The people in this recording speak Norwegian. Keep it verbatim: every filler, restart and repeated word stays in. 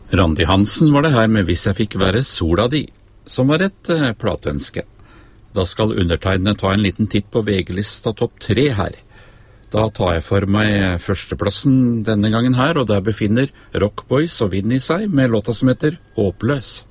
Randi Hansen var det her med Hvis jeg fikk være sola di, som var et eh, plateønske. Da skal undertegnede ta en liten titt på V G-lista topp tre her. Da tar jeg for meg førsteplassen denne gangen her, og der befinner Rockboys og Vinnie seg med låta som heter Håpløs.